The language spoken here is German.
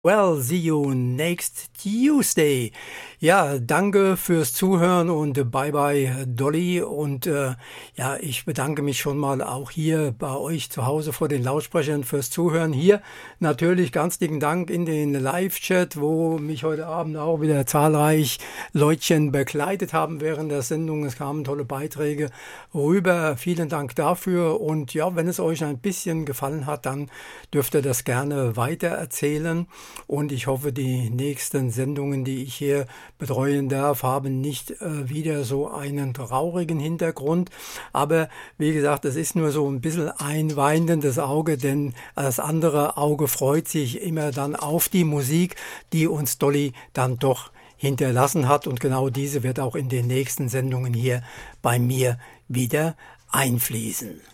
Well, see you next Tuesday. Ja, danke fürs Zuhören und bye bye Dolly. Und ja, ich bedanke mich schon mal auch hier bei euch zu Hause vor den Lautsprechern fürs Zuhören. Hier natürlich ganz dicken Dank in den Live-Chat, wo mich heute Abend auch wieder zahlreich Leutchen begleitet haben während der Sendung. Es kamen tolle Beiträge rüber. Vielen Dank dafür. Und ja, wenn es euch ein bisschen gefallen hat, dann dürft ihr das gerne weiter erzählen. Und ich hoffe, die nächsten Sendungen, die ich hier betreuen darf, haben nicht wieder so einen traurigen Hintergrund. Aber wie gesagt, es ist nur so ein bisschen ein weinendes Auge, denn das andere Auge freut sich immer dann auf die Musik, die uns Dolly dann doch hinterlassen hat. Und genau diese wird auch in den nächsten Sendungen hier bei mir wieder einfließen.